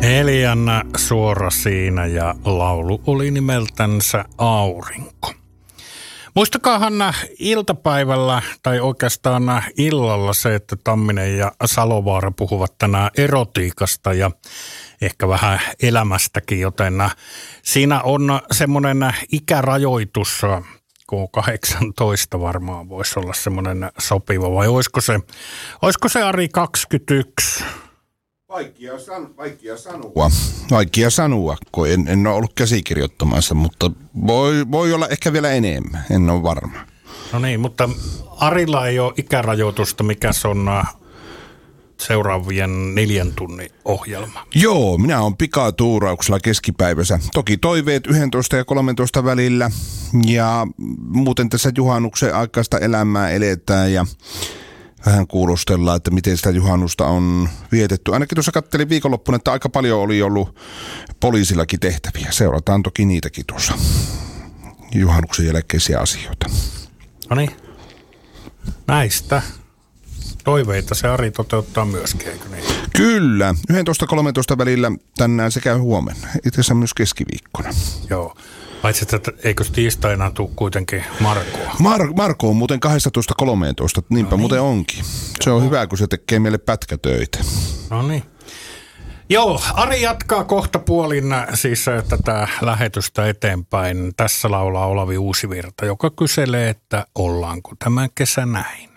Eliana Suora siinä ja laulu oli nimeltänsä Aurinko. Muistakaahan iltapäivällä tai oikeastaan illalla se, että Tamminen ja Salovaara puhuvat tänään erotiikasta ja ehkä vähän elämästäkin, joten siinä on semmoinen ikärajoitus, kun 18 varmaan voisi olla semmoinen sopiva, vai olisiko se Ari 21? Vaikea sanoa, kun en ole ollut käsikirjoittamassa, mutta voi olla ehkä vielä enemmän, en ole varma. No niin, mutta Arilla ei ole ikärajoitusta, mikä se on seuraavien 4 tunnin ohjelma. Joo, minä olen pikatuurauksella keskipäivässä. Toki toiveet 11 ja 13 välillä ja muuten tässä juhannuksen aikaista elämää eletään ja vähän kuulostellaan, että miten sitä juhannusta on vietetty. Ainakin tuossa katselin viikonloppuna, että aika paljon oli ollut poliisillakin tehtäviä. Seurataan toki niitäkin tuossa juhannuksen jälkeisiä asioita. No niin, näistä toiveita se Ari toteuttaa myöskin, eikö niin? Kyllä, 11-13 välillä tänään sekä huomenna. Itse asiassa myös keskiviikkona. Joo. Paitsi, että eikö tiistaina tule kuitenkin Markoa? Marko on muuten 12-13, niinpä no niin. Muuten onkin. Se on hyvä, kun se tekee meille pätkätöitä. No niin. Joo, Ari jatkaa kohta puolin siis tätä lähetystä eteenpäin. Tässä laulaa Olavi Uusivirta, joka kyselee, että ollaanko tämän kesä näin.